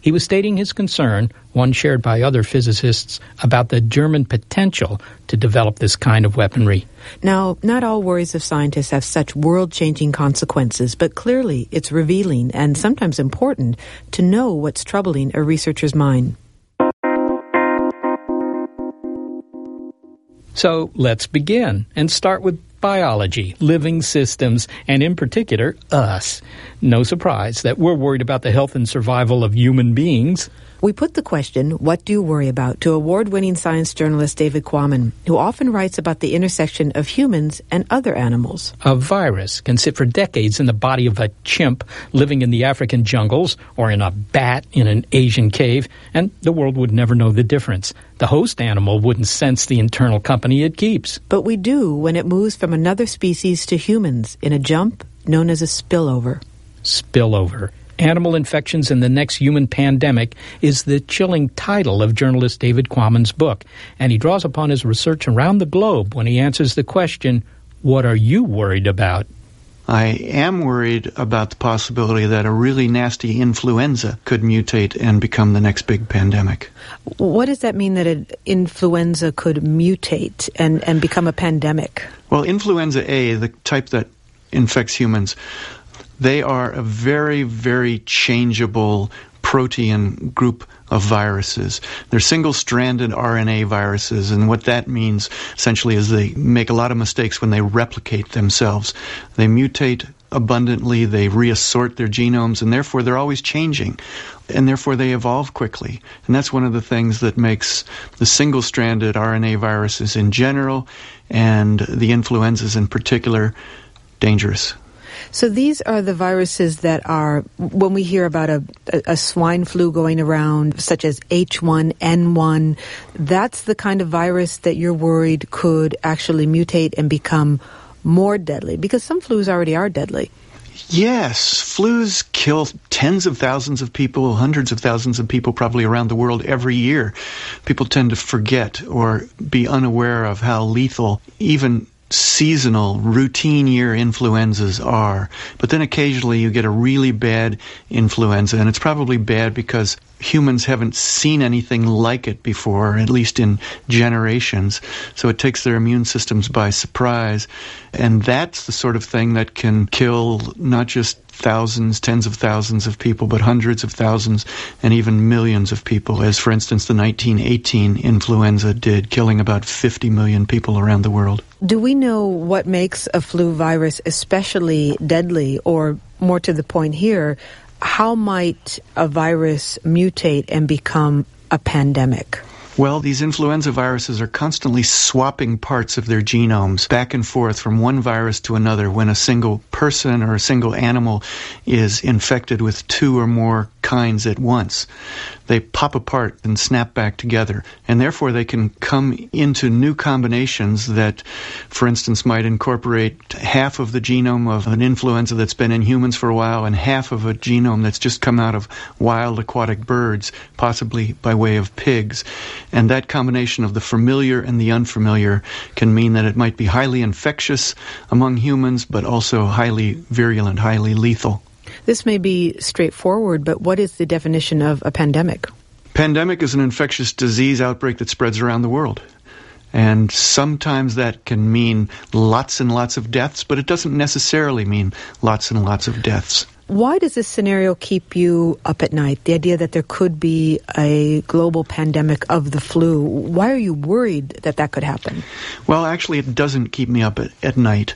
He was stating his concern, one shared by other physicists, about the German potential to develop this kind of weaponry. Now, not all worries of scientists have such world-changing consequences, but clearly it's revealing and sometimes important to know what's troubling a researcher's mind. So let's begin and start with biology, living systems, and in particular, us. No surprise that we're worried about the health and survival of human beings. We put the question, what do you worry about, to award-winning science journalist David Quammen, who often writes about the intersection of humans and other animals. A virus can sit for decades in the body of a chimp living in the African jungles or in a bat in an Asian cave, and the world would never know the difference. The host animal wouldn't sense the internal company it keeps. But we do when it moves from another species to humans in a jump known as a spillover. Spillover. Animal Infections in the Next Human Pandemic is the chilling title of journalist David Quammen's book, and he draws upon his research around the globe when he answers the question, what are you worried about? I am worried about the possibility that a really nasty influenza could mutate and become the next big pandemic. What does that mean, that an influenza could mutate and become a pandemic? Well, influenza A, the type that infects humans, they are a very, very changeable protein group of viruses. They're single-stranded RNA viruses, and what that means essentially is they make a lot of mistakes when they replicate themselves. They mutate abundantly, they reassort their genomes, and therefore they're always changing, and therefore they evolve quickly. And that's one of the things that makes the single-stranded RNA viruses in general, and the influenzas in particular, dangerous. So these are the viruses that are, when we hear about a swine flu going around, such as H1N1, that's the kind of virus that you're worried could actually mutate and become more deadly, because some flus already are deadly. Yes, flus kill tens of thousands of people, hundreds of thousands of people probably around the world every year. People tend to forget or be unaware of how lethal even seasonal, routine year influenzas are. But then occasionally you get a really bad influenza, and it's probably bad because humans haven't seen anything like it before, at least in generations. So it takes their immune systems by surprise. And that's the sort of thing that can kill not just thousands, tens of thousands of people, but hundreds of thousands and even millions of people, as, for instance, the 1918 influenza did, killing about 50 million people around the world. Do we know what makes a flu virus especially deadly, or more to the point here, how might a virus mutate and become a pandemic? Well, these influenza viruses are constantly swapping parts of their genomes back and forth from one virus to another when a single person or a single animal is infected with two or more kinds at once. They pop apart and snap back together, and therefore they can come into new combinations that, for instance, might incorporate half of the genome of an influenza that's been in humans for a while and half of a genome that's just come out of wild aquatic birds, possibly by way of pigs. And that combination of the familiar and the unfamiliar can mean that it might be highly infectious among humans, but also highly virulent, highly lethal. This may be straightforward, but what is the definition of a pandemic? Pandemic is an infectious disease outbreak that spreads around the world. And sometimes that can mean lots and lots of deaths, but it doesn't necessarily mean lots and lots of deaths. Why does this scenario keep you up at night, the idea that there could be a global pandemic of the flu? Why are you worried that that could happen? Well, actually, it doesn't keep me up at night.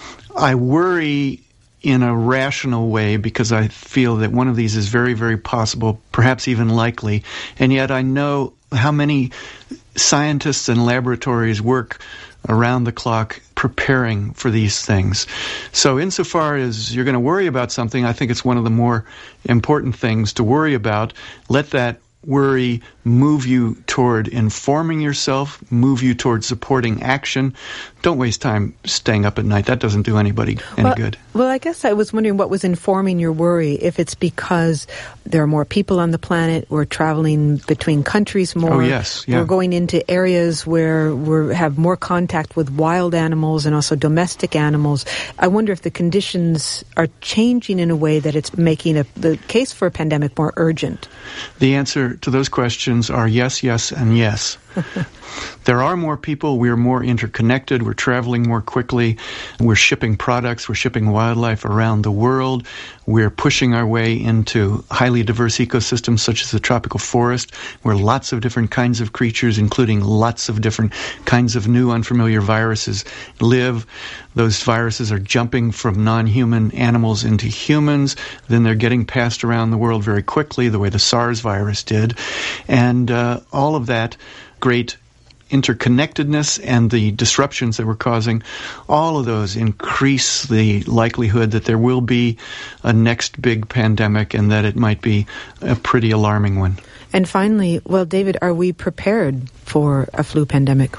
I worry in a rational way because I feel that one of these is very, very possible, perhaps even likely, and yet I know how many scientists and laboratories work around the clock preparing for these things. So insofar as you're going to worry about something, I think it's one of the more important things to worry about. Let that worry move you toward informing yourself, move you toward supporting action. Don't waste time staying up at night. That doesn't do anybody any good. Well, I guess I was wondering what was informing your worry, if it's because there are more people on the planet, we're traveling between countries more. Oh, yes. Yeah. We're going into areas where we have more contact with wild animals and also domestic animals. I wonder if the conditions are changing in a way that it's making the case for a pandemic more urgent. The answer to those questions are yes, yes, and yes. There are more people. We're more interconnected. We're traveling more quickly. We're shipping products. We're shipping wildlife around the world. We're pushing our way into highly diverse ecosystems such as the tropical forest, where lots of different kinds of creatures, including lots of different kinds of new unfamiliar viruses, live. Those viruses are jumping from non-human animals into humans. Then they're getting passed around the world very quickly, the way the SARS virus did. And all of that great interconnectedness and the disruptions that we're causing, all of those increase the likelihood that there will be a next big pandemic and that it might be a pretty alarming one. And finally, well, David, are we prepared for a flu pandemic?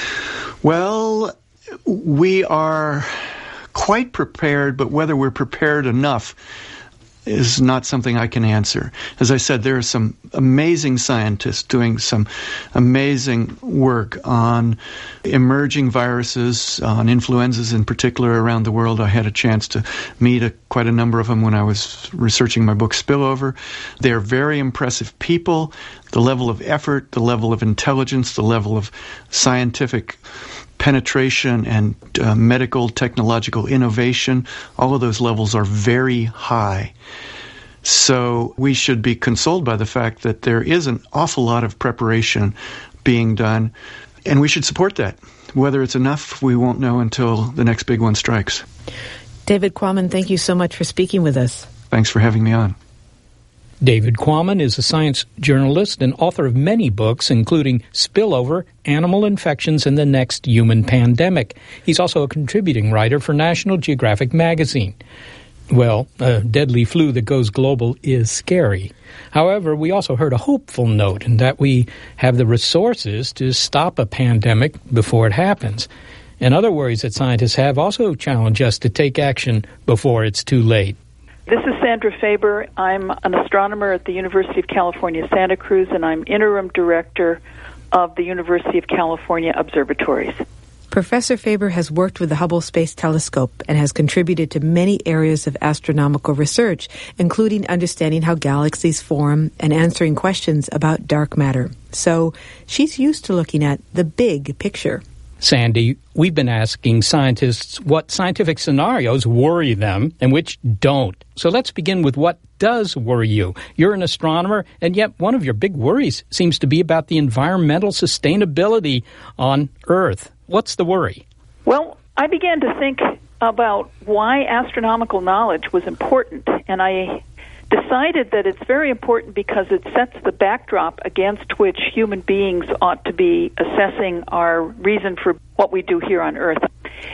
Well, we are quite prepared, but whether we're prepared enough is not something I can answer. As I said, there are some amazing scientists doing some amazing work on emerging viruses, on influenzas in particular around the world. I had a chance to meet quite a number of them when I was researching my book Spillover. They're very impressive people. The level of effort, the level of intelligence, the level of scientific penetration and medical technological innovation, all of those levels are very high. So we should be consoled by the fact that there is an awful lot of preparation being done, and we should support that. Whether it's enough, we won't know until the next big one strikes. David Quammen, thank you so much for speaking with us. Thanks for having me on. David Quammen is a science journalist and author of many books, including Spillover, Animal Infections, and the Next Human Pandemic. He's also a contributing writer for National Geographic magazine. Well, a deadly flu that goes global is scary. However, we also heard a hopeful note in that we have the resources to stop a pandemic before it happens. And other worries that scientists have also challenge us to take action before it's too late. This is Sandra Faber. I'm an astronomer at the University of California, Santa Cruz, and I'm interim director of the University of California Observatories. Professor Faber has worked with the Hubble Space Telescope and has contributed to many areas of astronomical research, including understanding how galaxies form and answering questions about dark matter. So she's used to looking at the big picture. Sandy, we've been asking scientists what scientific scenarios worry them and which don't. So let's begin with what does worry you. You're an astronomer, and yet one of your big worries seems to be about the environmental sustainability on Earth. What's the worry? Well, I began to think about why astronomical knowledge was important, and I decided that it's very important because it sets the backdrop against which human beings ought to be assessing our reason for what we do here on Earth.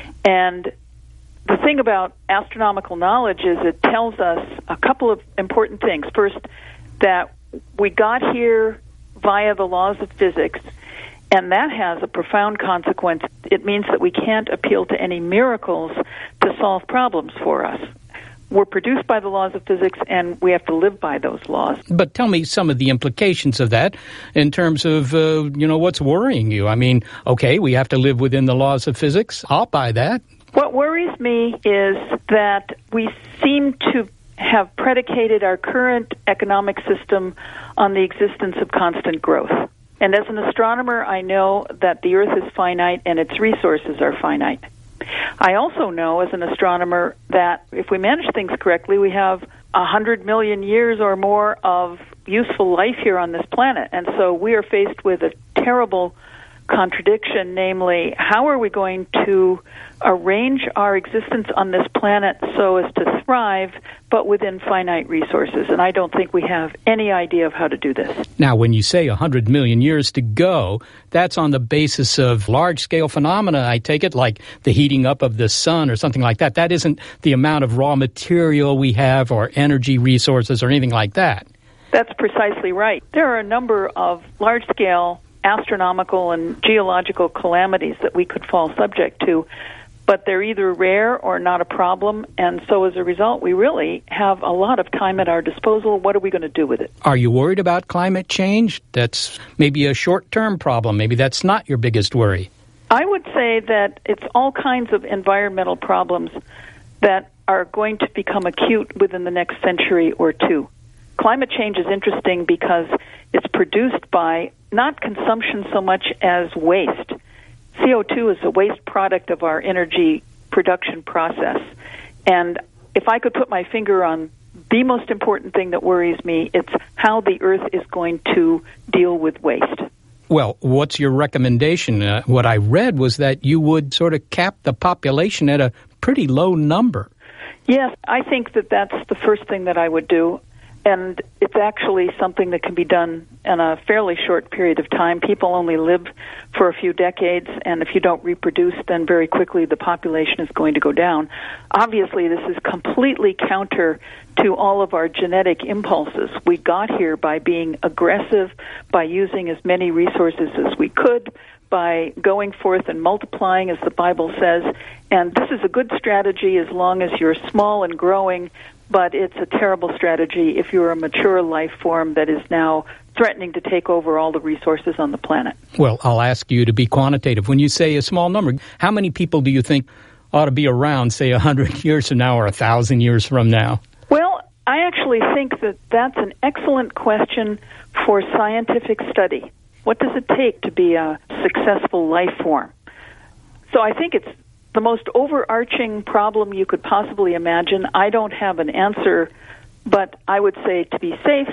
And the thing about astronomical knowledge is it tells us a couple of important things. First, that we got here via the laws of physics, and that has a profound consequence. It means that we can't appeal to any miracles to solve problems for us. We're produced by the laws of physics, and we have to live by those laws. But tell me some of the implications of that in terms of, what's worrying you. I mean, okay, we have to live within the laws of physics. I'll buy that. What worries me is that we seem to have predicated our current economic system on the existence of constant growth. And as an astronomer, I know that the Earth is finite and its resources are finite. I also know as an astronomer that if we manage things correctly, we have 100 million years or more of useful life here on this planet. And so we are faced with a terrible contradiction, namely, how are we going to arrange our existence on this planet so as to thrive, but within finite resources? And I don't think we have any idea of how to do this. Now, when you say 100 million years to go, that's on the basis of large-scale phenomena, I take it, like the heating up of the sun or something like that. That isn't the amount of raw material we have or energy resources or anything like that. That's precisely right. There are a number of large-scale astronomical and geological calamities that we could fall subject to, but they're either rare or not a problem, and so as a result, we really have a lot of time at our disposal. What are we going to do with it? Are you worried about climate change? That's maybe a short-term problem. Maybe that's not your biggest worry. I would say that it's all kinds of environmental problems that are going to become acute within the next century or two. Climate change is interesting because it's produced by not consumption so much as waste. CO2 is a waste product of our energy production process. And if I could put my finger on the most important thing that worries me, it's how the Earth is going to deal with waste. Well, what's your recommendation? What I read was that you would sort of cap the population at a pretty low number. Yes, I think that that's the first thing that I would do. And it's actually something that can be done in a fairly short period of time. People only live for a few decades, and if you don't reproduce, then very quickly the population is going to go down. Obviously, this is completely counter to all of our genetic impulses. We got here by being aggressive, by using as many resources as we could, by going forth and multiplying, as the Bible says. And this is a good strategy as long as you're small and growing, but it's a terrible strategy if you're a mature life form that is now threatening to take over all the resources on the planet. Well, I'll ask you to be quantitative. When you say a small number, how many people do you think ought to be around, say, 100 years from now or 1,000 years from now? Well, I actually think that that's an excellent question for scientific study. What does it take to be a successful life form? So I think it's the most overarching problem you could possibly imagine. I don't have an answer, but I would say to be safe,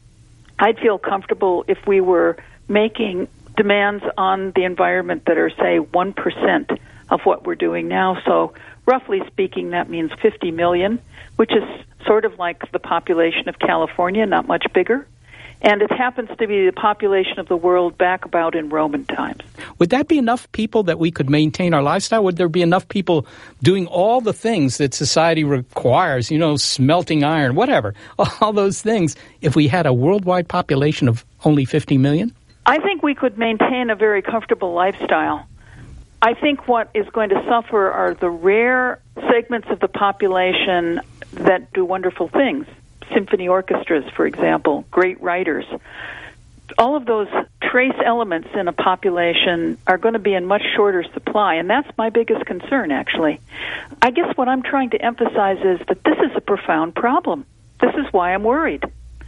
I'd feel comfortable if we were making demands on the environment that are, say, 1% of what we're doing now. So roughly speaking, that means 50 million, which is sort of like the population of California, not much bigger. And it happens to be the population of the world back about in Roman times. Would that be enough people that we could maintain our lifestyle? Would there be enough people doing all the things that society requires, smelting iron, whatever, all those things, if we had a worldwide population of only 50 million? I think we could maintain a very comfortable lifestyle. I think what is going to suffer are the rare segments of the population that do wonderful things. Symphony orchestras, for example, great writers. All of those trace elements in a population are going to be in much shorter supply, and that's my biggest concern, actually. I guess what I'm trying to emphasize is that this is a profound problem. This is why I'm worried.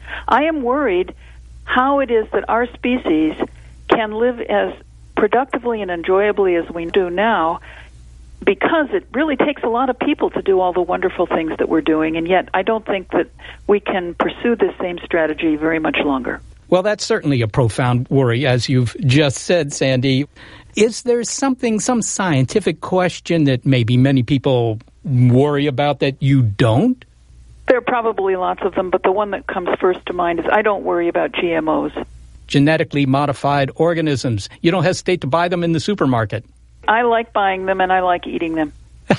I am worried how it is that our species can live as productively and enjoyably as we do now, because it really takes a lot of people to do all the wonderful things that we're doing, and yet I don't think that we can pursue this same strategy very much longer. Well, that's certainly a profound worry, as you've just said, Sandy. Is there some scientific question that maybe many people worry about that you don't? There are probably lots of them, but the one that comes first to mind is I don't worry about GMOs. Genetically modified organisms. You don't hesitate to buy them in the supermarket. I like buying them, and I like eating them.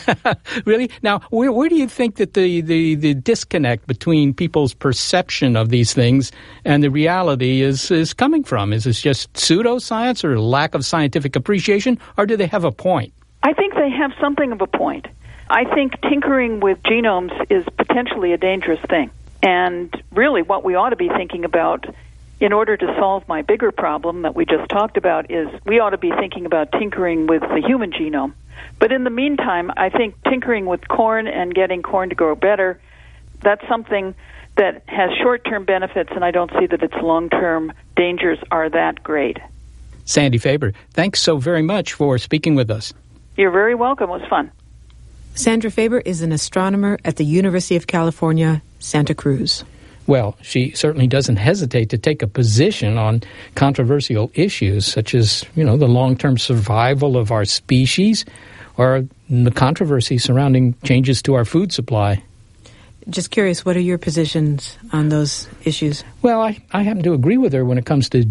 Really? Now, where do you think that the disconnect between people's perception of these things and the reality is coming from? Is this just pseudoscience or lack of scientific appreciation, or do they have a point? I think they have something of a point. I think tinkering with genomes is potentially a dangerous thing. And really what we ought to be thinking about in order to solve my bigger problem that we just talked about is we ought to be thinking about tinkering with the human genome. But in the meantime, I think tinkering with corn and getting corn to grow better, that's something that has short-term benefits, and I don't see that its long-term dangers are that great. Sandy Faber, thanks so very much for speaking with us. You're very welcome. It was fun. Sandra Faber is an astronomer at the University of California, Santa Cruz. Well, she certainly doesn't hesitate to take a position on controversial issues such as, the long-term survival of our species or the controversy surrounding changes to our food supply. Just curious, what are your positions on those issues? Well, I happen to agree with her when it comes to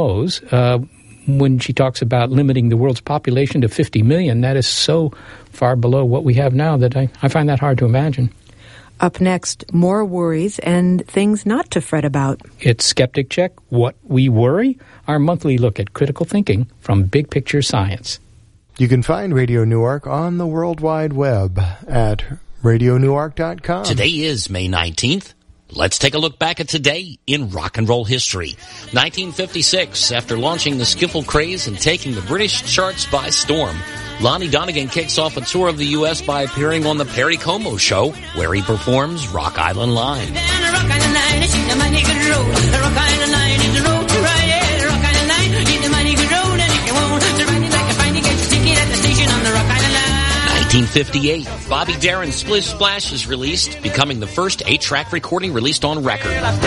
GMOs. When she talks about limiting the world's population to 50 million, that is so far below what we have now that I find that hard to imagine. Up next, more worries and things not to fret about. It's Skeptic Check, What We Worry, our monthly look at critical thinking from Big Picture Science. You can find Radio Newark on the World Wide Web at radionewark.com. Today is May 19th. Let's take a look back at today in rock and roll history. 1956, after launching the skiffle craze and taking the British charts by storm, Lonnie Donegan kicks off a tour of the U.S. by appearing on the Perry Como Show, where he performs Rock Island Line. In 1958, Bobby Darin's Splish Splash is released, becoming the first 8-track recording released on record.